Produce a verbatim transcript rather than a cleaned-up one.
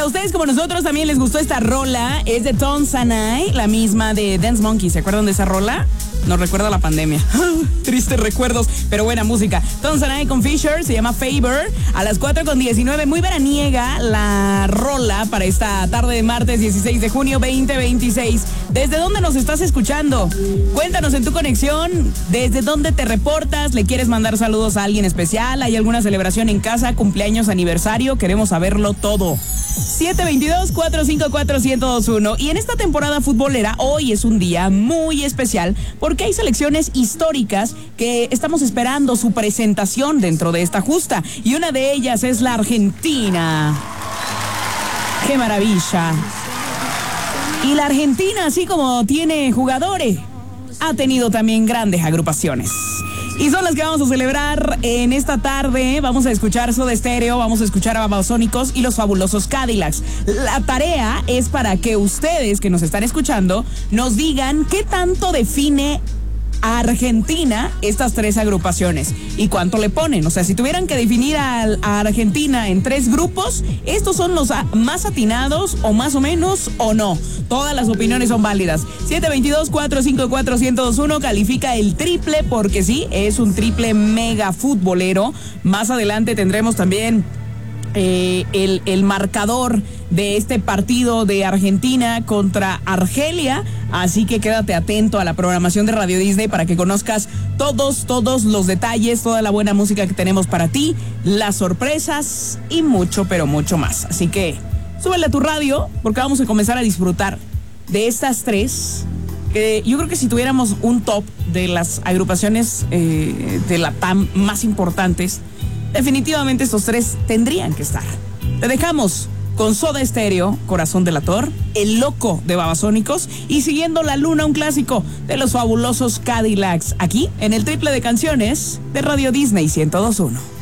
ustedes como nosotros también les gustó esta rola, es de Tones and I, la misma de Dance Monkey. ¿Se acuerdan de esa rola? Nos recuerda la pandemia. Tristes recuerdos, pero buena música. Tones and I con Fisher, se llama Favor. A las cuatro con diecinueve, muy veraniega la rola para esta tarde de martes dieciséis de junio veinte veintiséis. ¿Desde dónde nos estás escuchando? Cuéntanos en tu conexión, ¿desde dónde te reportas? ¿Le quieres mandar saludos a alguien especial? ¿Hay alguna celebración en casa? ¿Cumpleaños, aniversario? Queremos saberlo todo. siete dos dos, cuatro cinco cuatro, uno cero dos uno. Y en esta temporada futbolera, hoy es un día muy especial porque hay selecciones históricas que estamos esperando su presentación dentro de esta justa. Y una de ellas es la Argentina. ¡Qué maravilla! Y la Argentina, así como tiene jugadores, ha tenido también grandes agrupaciones. Y son las que vamos a celebrar en esta tarde. Vamos a escuchar Soda Stereo, vamos a escuchar a Babasónicos y los Fabulosos Cadillacs. La tarea es para que ustedes que nos están escuchando nos digan qué tanto define a Argentina estas tres agrupaciones y cuánto le ponen. O sea, si tuvieran que definir a, a Argentina en tres grupos, estos son los a, más atinados o más o menos o no. Todas las opiniones son válidas. siete dos dos, cuatro cinco cuatro, uno cero dos uno califica el triple porque sí, es un triple mega futbolero. Más adelante tendremos también Eh, el, el marcador de este partido de Argentina contra Argelia, así que quédate atento a la programación de Radio Disney para que conozcas todos, todos los detalles, toda la buena música que tenemos para ti, las sorpresas y mucho, pero mucho más. Así que súbele a tu radio porque vamos a comenzar a disfrutar de estas tres, que yo creo que si tuviéramos un top de las agrupaciones eh, de la T A M más importantes, definitivamente estos tres tendrían que estar. Te dejamos con Soda Stereo, Corazón Delator, El Loco de Babasónicos y Siguiendo la Luna, un clásico de los Fabulosos Cadillacs, aquí en el triple de canciones de Radio Disney ciento dos punto uno.